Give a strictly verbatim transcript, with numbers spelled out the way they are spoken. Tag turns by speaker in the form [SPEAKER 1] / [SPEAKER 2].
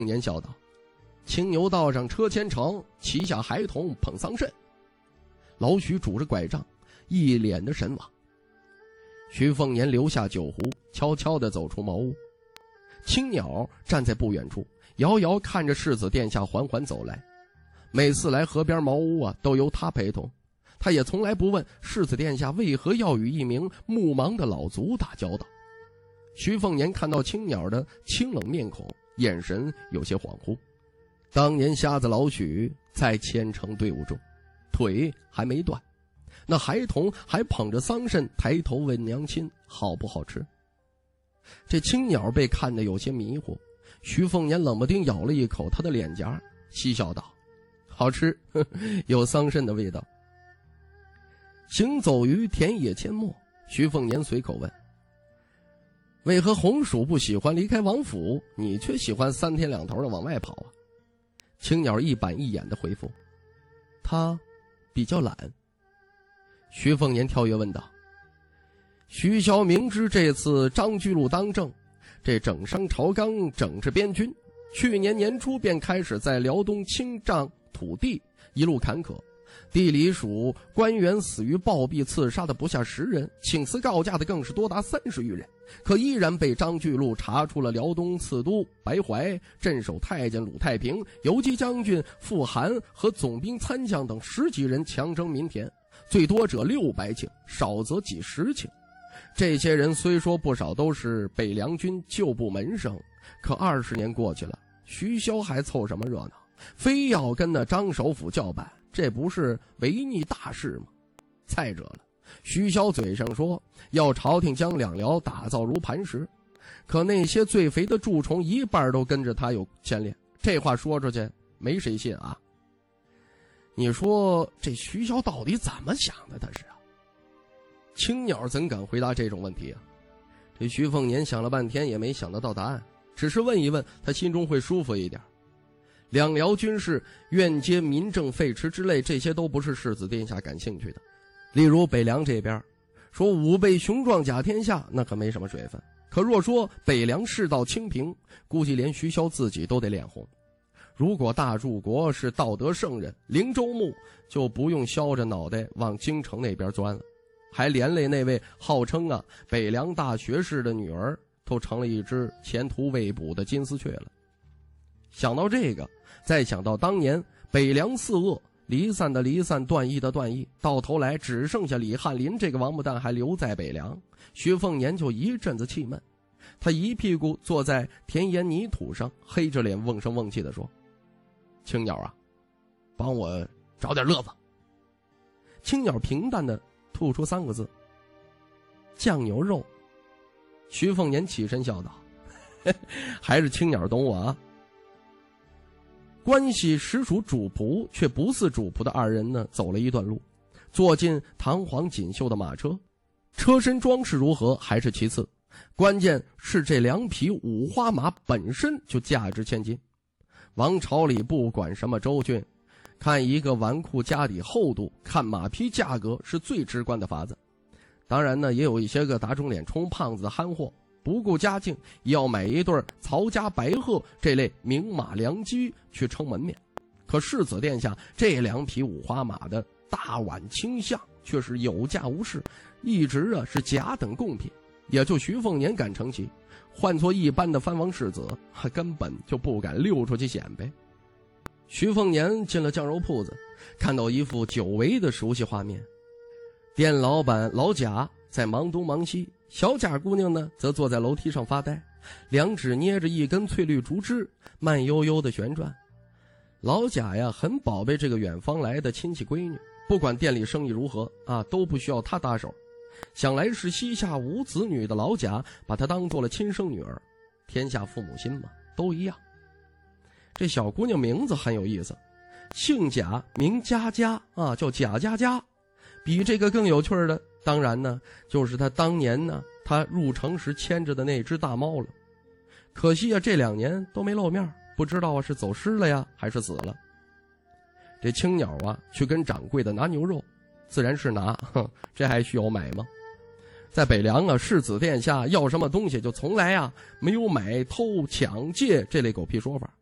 [SPEAKER 1] 年笑道：“青牛道上车牵成，旗下孩童捧桑葚。”老许拄着拐杖，一脸的神往。徐凤年留下酒壶，悄悄地走出茅屋。青鸟站在不远处，遥遥看着世子殿下缓缓走来。每次来河边茅屋啊，都由他陪同。他也从来不问世子殿下为何要与一名目盲的老卒打交道。徐凤年看到青鸟的清冷面孔，眼神有些恍惚。当年瞎子老许在虔诚队伍中，腿还没断，那孩童还捧着桑葚抬头问娘亲好不好吃。这青鸟被看得有些迷糊，徐凤年冷不丁咬了一口他的脸颊，嬉笑道：“好吃，呵呵，有桑葚的味道。”行走于田野阡陌，徐凤年随口问：“为何红薯不喜欢离开王府，你却喜欢三天两头的往外跑啊？”青鸟一板一眼的回复：“他比较懒。”徐凤年跳跃问道：“徐骁明知这次张居禄当政，这整伤朝纲，整治边军，去年年初便开始在辽东清账土地，一路坎坷，地理署官员死于暴毙刺杀的不下十人，请辞告假的更是多达三十余人，可依然被张居禄查出了辽东刺都白怀、镇守太监鲁太平、游击将军傅寒和总兵参将等十几人强征民田，最多者六百顷，少则几十顷。这些人虽说不少都是北凉军旧部门生，可二十年过去了，徐骁还凑什么热闹？非要跟那张首府叫板，这不是违逆大事吗？再者了，徐骁嘴上说要朝廷将两辽打造如磐石，可那些最肥的蛀虫一半都跟着他有牵连，这话说出去没谁信啊。你说这徐骁到底怎么想的？他是啊。青鸟怎敢回答这种问题啊？这徐凤年想了半天也没想得到答案，只是问一问，他心中会舒服一点。两辽军事、愿接民政废弛之类，这些都不是世子殿下感兴趣的。例如北凉这边说武备雄壮甲天下，那可没什么水分。可若说北凉世道清平，估计连徐骁自己都得脸红。如果大柱国是道德圣人，灵州牧就不用削着脑袋往京城那边钻了，还连累那位号称啊北凉大学士的女儿都成了一只前途未卜的金丝雀了。想到这个，再想到当年北凉四恶，离散的离散，断义的断义，到头来只剩下李翰林这个王八蛋还留在北凉，徐凤年就一阵子气闷。他一屁股坐在田野泥土上，黑着脸瓮声瓮气地说：“青鸟啊，帮我找点乐子。”青鸟平淡地吐出三个字：“酱牛肉。”徐凤年起身笑道：“还是青鸟懂我啊。”关系实属主仆却不似主仆的二人呢，走了一段路，坐进堂皇锦绣的马车。车身装饰如何还是其次，关键是这两匹五花马本身就价值千金。王朝里不管什么州郡，看一个纨绔家底厚度，看马匹价格是最直观的法子。当然呢，也有一些个打肿脸充胖子的憨货，不顾家境也要买一对曹家白鹤这类名马良驹去撑门面。可世子殿下这两匹五花马的大宛倾向却是有价无市，一直啊是甲等贡品，也就徐凤年敢承其，换做一般的藩王世子还根本就不敢溜出去显摆。徐凤年进了酱肉铺子，看到一副久违的熟悉画面，店老板老贾在忙东忙西，小贾姑娘呢则坐在楼梯上发呆，两指捏着一根翠绿竹枝，慢悠悠的旋转。老贾呀很宝贝这个远方来的亲戚闺女，不管店里生意如何啊，都不需要她搭手。想来是膝下无子女的老贾把她当做了亲生女儿，天下父母心嘛，都一样。这小姑娘名字很有意思，姓贾名佳佳啊，叫贾佳佳。比这个更有趣的，当然呢就是她当年呢她入城时牵着的那只大猫了。可惜啊这两年都没露面，不知道是走失了呀还是死了。这青鸟啊去跟掌柜的拿牛肉，自然是拿，哼，这还需要买吗？在北凉啊，世子殿下要什么东西就从来啊没有买偷抢借这类狗屁说法。